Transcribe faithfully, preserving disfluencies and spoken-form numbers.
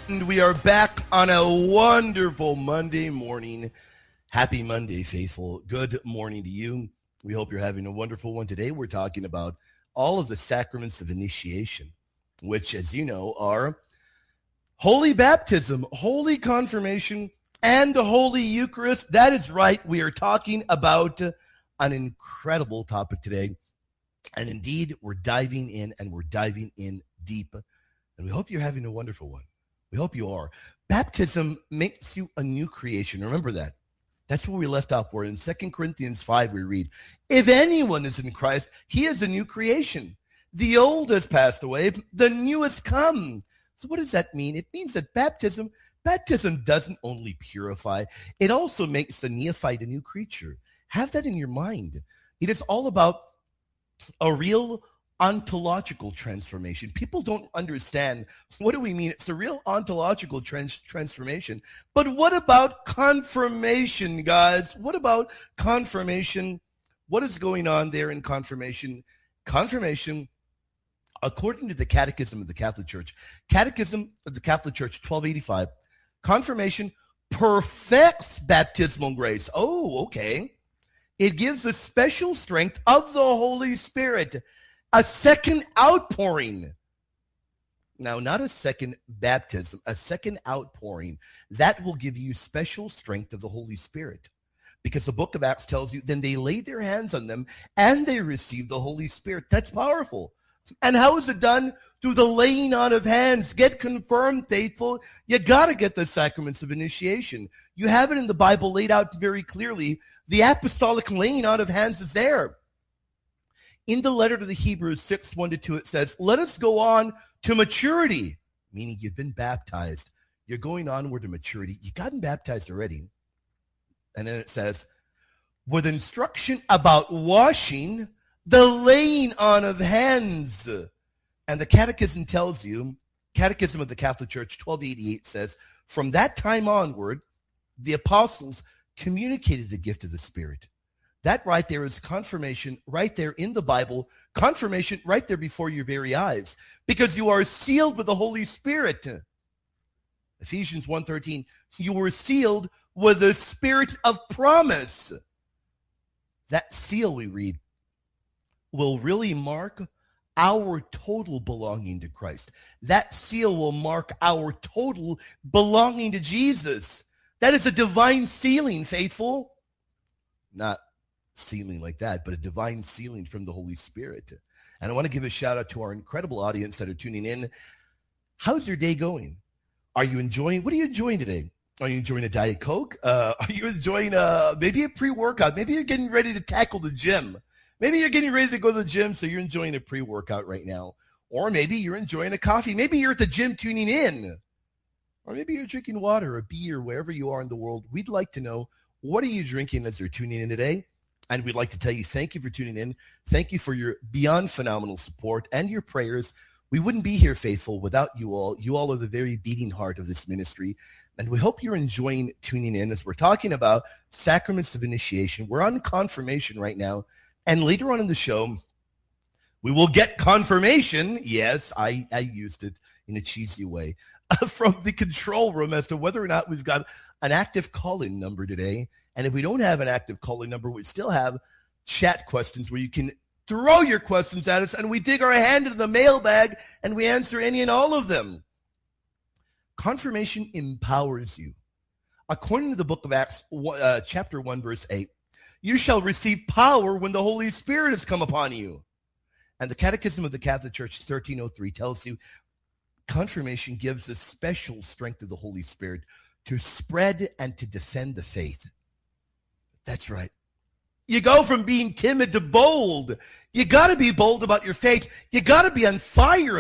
And we are back on a wonderful Monday morning. Happy Monday, faithful. Good morning to you. We hope you're having a wonderful one today. We're talking about all of the sacraments of initiation, which, as you know, are holy baptism, holy confirmation, and the Holy Eucharist. That is right. We are talking about an incredible topic today. And indeed, we're diving in, and we're diving in deep. And we hope you're having a wonderful one. We hope you are. Baptism makes you a new creation. Remember that. That's where we left off. Where in Second Corinthians five, we read, if anyone is in Christ, he is a new creation. The old has passed away, the new has come. So what does that mean? It means that baptism, baptism doesn't only purify, it also makes the neophyte a new creature. Have that in your mind. It is all about a real ontological transformation. People don't understand, what do we mean? It's a real ontological trans- transformation. But what about confirmation, guys? What about confirmation? What is going on there in confirmation? Confirmation, according to the Catechism of the Catholic Church, Catechism of the Catholic Church, twelve eighty-five, confirmation perfects baptismal grace. Oh, okay. It gives a special strength of the Holy Spirit. A second outpouring. Now, not a second baptism, a second outpouring. That will give you special strength of the Holy Spirit. Because the book of Acts tells you, then they laid their hands on them and they received the Holy Spirit. That's powerful. And how is it done? Through the laying on of hands. Get confirmed, faithful. You got to get the sacraments of initiation. You have it in the Bible laid out very clearly. The apostolic laying on of hands is there. In the letter to the Hebrews six, one to two, it says, let us go on to maturity, meaning you've been baptized. You're going onward to maturity. You've gotten baptized already. And then it says, with instruction about washing, the laying on of hands. And the Catechism tells you, Catechism of the Catholic Church, twelve eighty-eight says, from that time onward, the apostles communicated the gift of the Spirit. That right there is confirmation right there in the Bible, confirmation right there before your very eyes, because you are sealed with the Holy Spirit. Ephesians one thirteen, you were sealed with the Spirit of promise. That seal, we read, will really mark our total belonging to Christ. That seal will mark our total belonging to Jesus. That is a divine sealing, faithful. Not sealing like that, but a divine sealing from the Holy Spirit. And I want to give a shout out to our incredible audience that are tuning in. How's your day going? Are you enjoying, what are you enjoying today? Are you enjoying a Diet Coke? Uh, are you enjoying uh, maybe a pre-workout? Maybe you're getting ready to tackle the gym. Maybe you're getting ready to go to the gym, so you're enjoying a pre-workout right now. Or maybe you're enjoying a coffee. Maybe you're at the gym tuning in. Or maybe you're drinking water or beer, wherever you are in the world. We'd like to know, what are you drinking as you're tuning in today? And we'd like to tell you thank you for tuning in. Thank you for your beyond phenomenal support and your prayers. We wouldn't be here, faithful, without you all. You all are the very beating heart of this ministry. And we hope you're enjoying tuning in as we're talking about sacraments of initiation. We're on confirmation right now. And later on in the show, we will get confirmation. Yes, I, I used it in a cheesy way. From the control room as to whether or not we've got an active call-in number today. And if we don't have an active call-in number, we still have chat questions where you can throw your questions at us, and we dig our hand into the mailbag, and we answer any and all of them. Confirmation empowers you. According to the book of Acts, uh, chapter one, verse eight, you shall receive power when the Holy Spirit has come upon you. And the Catechism of the Catholic Church, thirteen oh three, tells you confirmation gives a special strength of the Holy Spirit to spread and to defend the faith. That's right. You go from being timid to bold. You got to be bold about your faith. You got to be on fire